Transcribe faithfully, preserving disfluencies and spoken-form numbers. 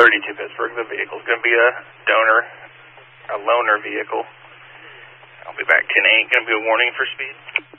thirty-two Pittsburgh, the vehicle's going to be a donor, a loaner vehicle. I'll be back ten eight, going to be a warning for speed.